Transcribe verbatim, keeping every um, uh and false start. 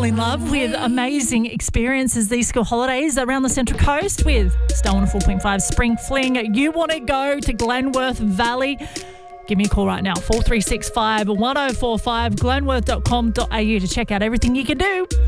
fall in love with amazing experiences these school holidays around the Central Coast with Star one oh four point five Spring Fling. You want to go to Glenworth Valley? Give me a call right now, four three six five, one oh four five, glenworth dot com dot a u to check out everything you can do.